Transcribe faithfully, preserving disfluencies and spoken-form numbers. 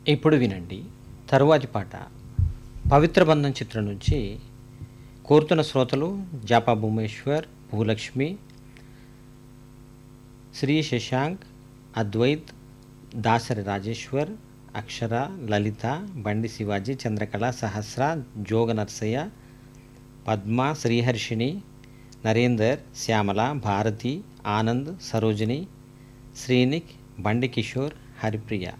ఇప్పుడు వినండి తరువాతి పాట. పవిత్ర బంధం చిత్రం నుంచి కోరుతున్న శ్రోతలు జాపా భూమేశ్వర్, భూలక్ష్మి, శ్రీ శశాంక్, అద్వైత్, దాసరి రాజేశ్వర్, అక్షర, లలిత, బండి శివాజీ, చంద్రకళ, సహస్ర, జోగ నర్సయ్య, పద్మ, శ్రీహర్షిణి, నరేందర్, శ్యామల, భారతి, ఆనంద్, సరోజిని, శ్రీనిక్, బండి కిషోర్, హరిప్రియ.